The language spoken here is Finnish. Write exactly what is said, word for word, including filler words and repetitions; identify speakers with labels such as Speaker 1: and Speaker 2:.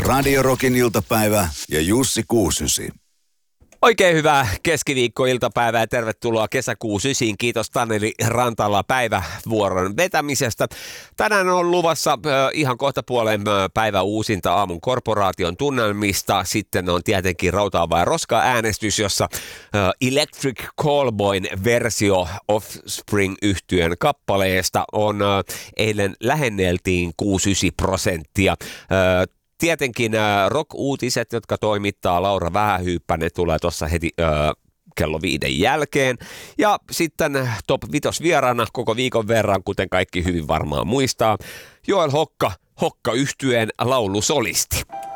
Speaker 1: Radio Rockin iltapäivä ja Jussi kuusysi.
Speaker 2: Oikein hyvää keskiviikkoiltapäivää ja tervetuloa kesäkuun sysiin. Kiitos Taneli Rantala päivävuoron vetämisestä. Tänään on luvassa äh, ihan kohta puolen äh, päivä uusinta aamun korporaation tunnelmista. Sitten on tietenkin rautaa vai roska äänestys, jossa äh, Electric Callboyn versio Offspring-yhtyön kappaleesta on äh, eilen lähenneltiin kuusikymmentäyhdeksän prosenttia. Äh, Tietenkin äh, rock-uutiset, jotka toimittaa Laura Vähähyyppä, tulee tuossa heti äh, kello viiden jälkeen. Ja sitten top vitos vieraana koko viikon verran, kuten kaikki hyvin varmaan muistaa, Joel Hokka, Hokka-yhtyeen laulusolisti.